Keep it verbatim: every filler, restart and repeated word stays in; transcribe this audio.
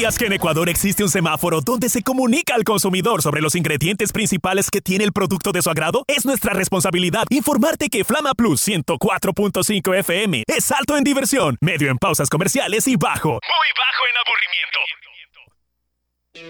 ¿Sabías que en Ecuador existe un semáforo donde se comunica al consumidor sobre los ingredientes principales que tiene el producto de su agrado? Es nuestra responsabilidad informarte que Flama Plus ciento cuatro punto cinco F M es alto en diversión, medio en pausas comerciales y bajo, muy bajo en aburrimiento.